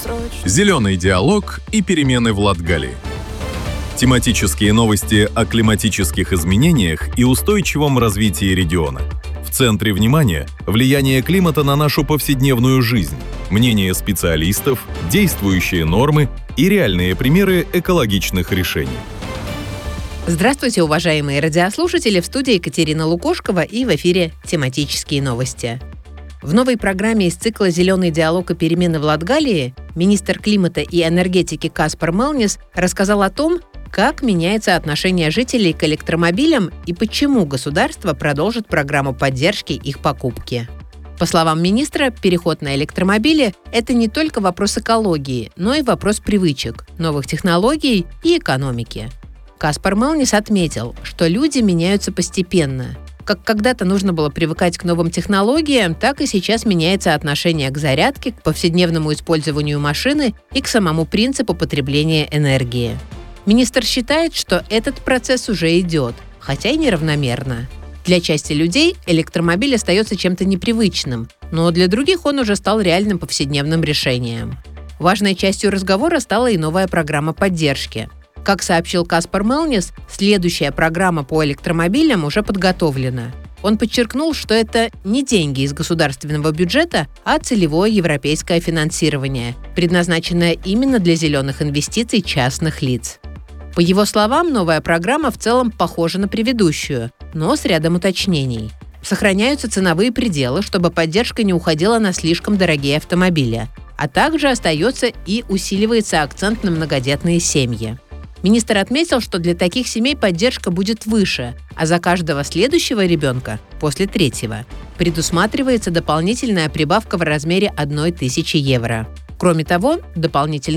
Зеленый диалог и перемены в Латгалии. Тематические новости о климатических изменениях и устойчивом развитии региона. В центре внимания – влияние климата на нашу повседневную жизнь, мнения специалистов, действующие нормы и реальные примеры экологичных решений. Здравствуйте, уважаемые радиослушатели! В студии Екатерина Лукошкова и в эфире «Тематические новости». В новой программе из цикла «Зеленый диалог и перемены в Латгалии» министр климата и энергетики Каспар Мелнис рассказал о том, как меняется отношение жителей к электромобилям и почему государство продолжит программу поддержки их покупки. По словам министра, переход на электромобили – это не только вопрос экологии, но и вопрос привычек, новых технологий и экономики. Каспар Мелнис отметил, что люди меняются постепенно. Как когда-то нужно было привыкать к новым технологиям, так и сейчас меняется отношение к зарядке, к повседневному использованию машины и к самому принципу потребления энергии. Министр считает, что этот процесс уже идет, хотя и неравномерно. Для части людей электромобиль остается чем-то непривычным, но для других он уже стал реальным повседневным решением. Важной частью разговора стала и новая программа поддержки. Как сообщил Каспар Мелнис, следующая программа по электромобилям уже подготовлена. Он подчеркнул, что это не деньги из государственного бюджета, а целевое европейское финансирование, предназначенное именно для зеленых инвестиций частных лиц. По его словам, новая программа в целом похожа на предыдущую, но с рядом уточнений. Сохраняются ценовые пределы, чтобы поддержка не уходила на слишком дорогие автомобили, а также остается и усиливается акцент на многодетные семьи. Министр отметил, что для таких семей поддержка будет выше, а за каждого следующего ребенка, после третьего, предусматривается дополнительная прибавка в размере 1000 евро. Кроме того, дополнительные